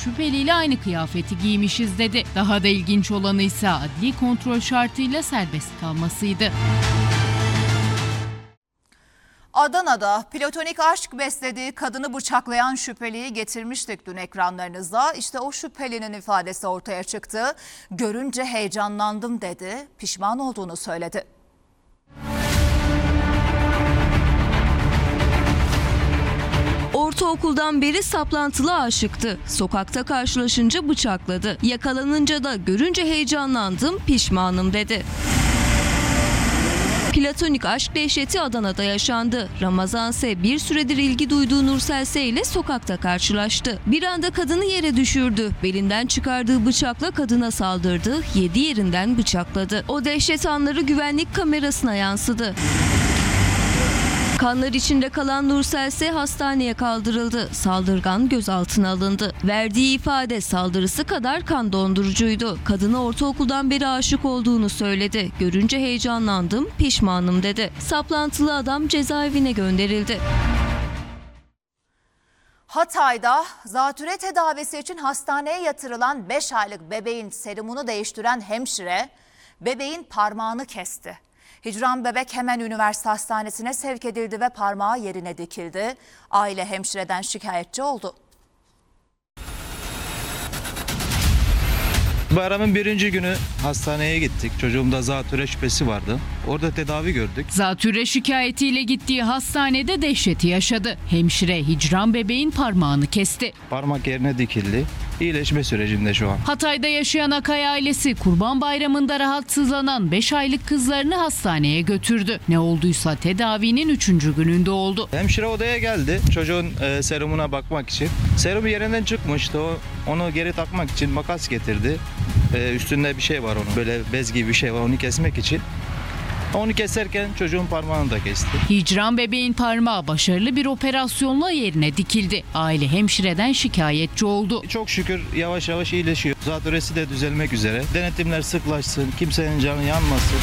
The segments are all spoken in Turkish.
şüpheliyle aynı kıyafeti giymişiz dedi. Daha da ilginç olanı ise adli kontrol şartıyla serbest kalmasıydı. Adana'da platonik aşk beslediği kadını bıçaklayan şüpheliyi getirmiştik dün ekranlarınızda. İşte o şüphelinin ifadesi ortaya çıktı. Görünce heyecanlandım dedi, pişman olduğunu söyledi. Ortaokuldan beri saplantılı aşıktı. Sokakta karşılaşınca bıçakladı. Yakalanınca da görünce heyecanlandım, pişmanım dedi. Platonik aşk dehşeti Adana'da yaşandı. Ramazan ise bir süredir ilgi duyduğu Nursel S ile sokakta karşılaştı. Bir anda kadını yere düşürdü. Belinden çıkardığı bıçakla kadına saldırdı. 7 yerinden bıçakladı. O dehşet anları güvenlik kamerasına yansıdı. Kanlar içinde kalan Nursel S hastaneye kaldırıldı. Saldırgan gözaltına alındı. Verdiği ifade saldırısı kadar kan dondurucuydu. Kadına ortaokuldan beri aşık olduğunu söyledi. Görünce heyecanlandım, pişmanım dedi. Saplantılı adam cezaevine gönderildi. Hatay'da zatürre tedavisi için hastaneye yatırılan 5 aylık bebeğin serumunu değiştiren hemşire bebeğin parmağını kesti. Hicran bebek hemen üniversite hastanesine sevk edildi ve parmağı yerine dikildi. Aile hemşireden şikayetçi oldu. Bayramın birinci günü hastaneye gittik. Çocuğumda zatürre şüphesi vardı. Orada tedavi gördük. Zatürre şikayetiyle gittiği hastanede dehşeti yaşadı. Hemşire Hicran bebeğin parmağını kesti. Parmak yerine dikildi. İyileşme sürecinde şu an. Hatay'da yaşayan Akay ailesi Kurban Bayramı'nda rahatsızlanan 5 aylık kızlarını hastaneye götürdü. Ne olduysa tedavinin 3. gününde oldu. Hemşire odaya geldi çocuğun serumuna bakmak için. Serum yerinden çıkmıştı. Onu geri takmak için makas getirdi. Üstünde bir şey var onun. Böyle bez gibi bir şey var, onu kesmek için. Onu keserken çocuğun parmağını da kesti. Hicran bebeğin parmağı başarılı bir operasyonla yerine dikildi. Aile hemşireden şikayetçi oldu. Çok şükür yavaş yavaş iyileşiyor. Zatürresi de düzelmek üzere. Denetimler sıklaşsın, kimsenin canı yanmasın.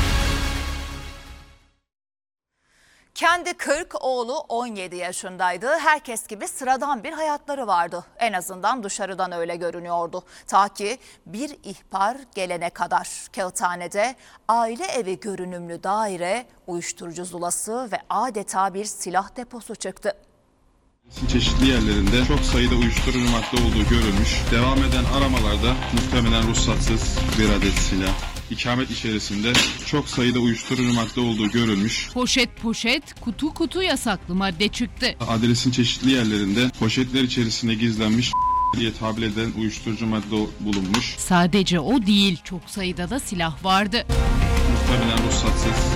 Kendi 40, oğlu 17 yaşındaydı. Herkes gibi sıradan bir hayatları vardı. En azından dışarıdan öyle görünüyordu. Ta ki bir ihbar gelene kadar. Kağıthane'de aile evi görünümlü daire, uyuşturucu zulası ve adeta bir silah deposu çıktı. Çeşitli yerlerinde çok sayıda uyuşturucu madde olduğu görülmüş. Devam eden aramalarda muhtemelen ruhsatsız bir adet silah, ikamet içerisinde çok sayıda uyuşturucu madde olduğu görülmüş. Poşet poşet, kutu kutu yasaklı madde çıktı. Adresin çeşitli yerlerinde poşetler içerisinde gizlenmiş diye tabir edilen uyuşturucu madde bulunmuş. Sadece o değil, çok sayıda da silah vardı. Muhtemelen ruhsatsız.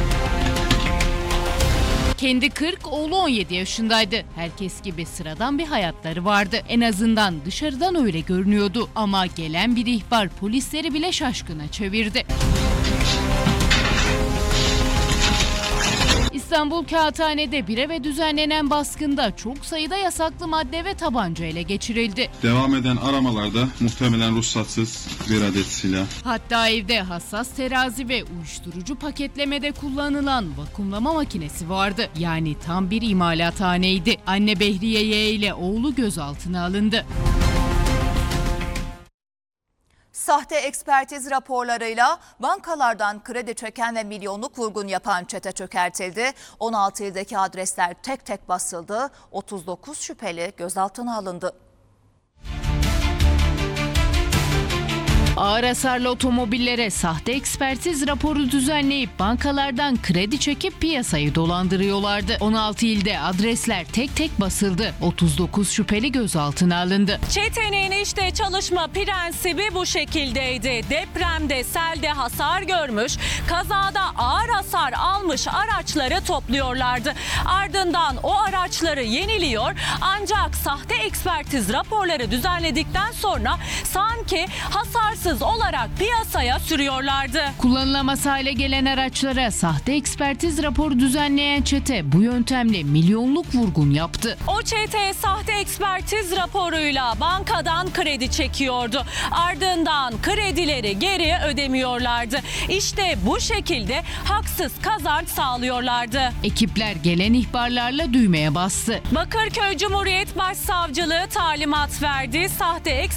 Kendi 40, oğlu 17 yaşındaydı. Herkes gibi sıradan bir hayatları vardı. En azından dışarıdan öyle görünüyordu. Ama gelen bir ihbar polisleri bile şaşkına çevirdi. İstanbul Kağıthane'de bir eve düzenlenen baskında çok sayıda yasaklı madde ve tabanca ele geçirildi. Devam eden aramalarda muhtemelen ruhsatsız bir adet silah. Hatta evde hassas terazi ve uyuşturucu paketlemede kullanılan vakumlama makinesi vardı. Yani tam bir imalathaneydi. Anne Behriye Y ile oğlu gözaltına alındı. Sahte ekspertiz raporlarıyla bankalardan kredi çeken ve milyonluk vurgun yapan çete çökertildi. 16 ildeki adresler tek tek basıldı. 39 şüpheli gözaltına alındı. Ağır hasarlı otomobillere sahte ekspertiz raporu düzenleyip bankalardan kredi çekip piyasayı dolandırıyorlardı. 16 ilde adresler tek tek basıldı. 39 şüpheli gözaltına alındı. Çetenin işte çalışma prensibi bu şekildeydi. Depremde, selde hasar görmüş, kazada ağır hasar almış araçları topluyorlardı. Ardından o araçları yeniliyor ancak sahte ekspertiz raporları düzenledikten sonra sanki hasarsız olarak piyasaya sürüyorlardı. Kullanılamaz hale gelen araçlara sahte ekspertiz raporu düzenleyen çete bu yöntemle milyonluk vurgun yaptı. O çete sahte ekspertiz raporuyla bankadan kredi çekiyordu. Ardından kredileri geri ödemiyorlardı. İşte bu şekilde haksız kazanç sağlıyorlardı. Ekipler gelen ihbarlarla düğmeye bastı. Bakırköy Cumhuriyet Başsavcılığı talimat verdi. Sahte